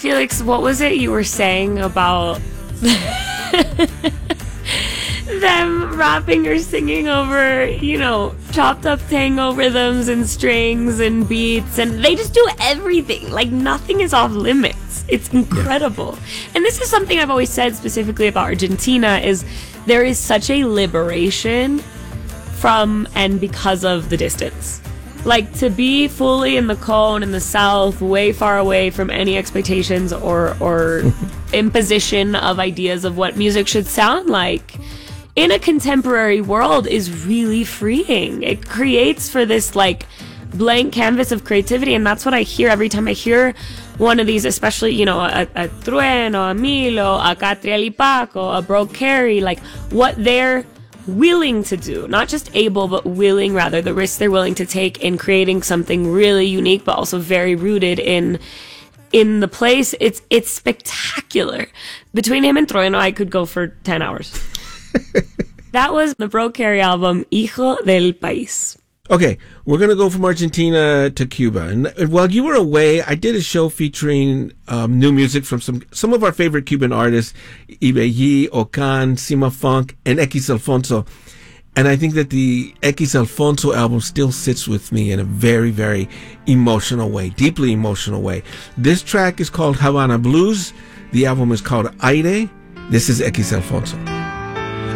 Felix, what was it you were saying about them rapping or singing over, chopped up tango rhythms and strings and beats, and they just do everything. Like, nothing is off limits. It's incredible. Yeah. And this is something I've always said specifically about Argentina, is there is such a liberation from and because of the distance. Like, to be fully in the cone in the south, way far away from any expectations or imposition of ideas of what music should sound like in a contemporary world is really freeing. It creates for this like blank canvas of creativity, and that's what I hear every time I hear one of these, especially, a Trueno, a Milo, a Catriel y Paco, a Bro Carey, like what they're willing to do, not just able, but willing, rather, the risks they're willing to take in creating something really unique, but also very rooted in the place. It's spectacular. Between him and Trueno, I could go for 10 hours. That was the Bro Carey album, Hijo del País. Okay, we're going to go from Argentina to Cuba. And while you were away, I did a show featuring new music from some of our favorite Cuban artists, Ibeyi, Okan, Sima Funk, and X Alfonso. And I think that the X Alfonso album still sits with me in a very, very emotional way, deeply emotional way. This track is called Havana Blues. The album is called Aire. This is X Alfonso.